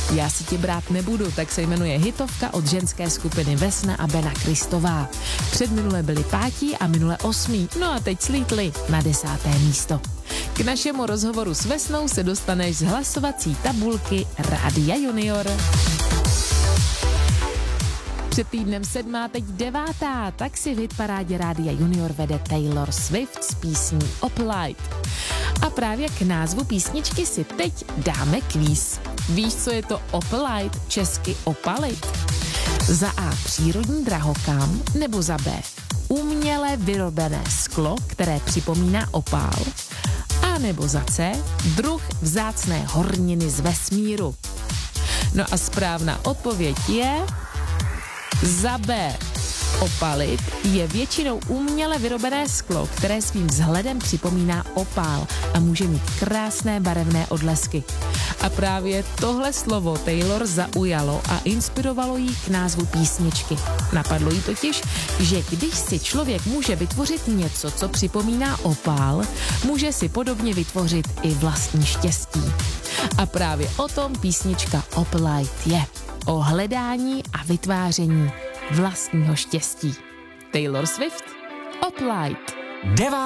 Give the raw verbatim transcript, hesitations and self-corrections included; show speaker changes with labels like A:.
A: Já si tě brát nebudu, tak se jmenuje hitovka od ženské skupiny Vesna a Bena Kristová. Před minule byli pátí a minule osmí, no a teď slítli na desáté místo. K našemu rozhovoru s Vesnou se dostaneš z hlasovací tabulky Rádia Junior. Před týdnem sedmá, teď devátá, tak si v hitparádě Rádia Junior vede Taylor Swift s písní Opalite. A právě k názvu písničky si teď dáme kvíz. Víš, co je to Opalite, česky opalit? Za A přírodní drahokam nebo za B uměle vyrobené sklo, které připomíná opál? A nebo za C druh vzácné horniny z vesmíru? No a správná odpověď je za B. Opalit je většinou uměle vyrobené sklo, které svým vzhledem připomíná opál a může mít krásné barevné odlesky. A právě tohle slovo Taylor zaujalo a inspirovalo jí k názvu písničky. Napadlo jí totiž, že když si člověk může vytvořit něco, co připomíná opál, může si podobně vytvořit i vlastní štěstí. A právě o tom písnička Opalite je. O hledání a vytváření vlastního štěstí. Taylor Swift, Opalite.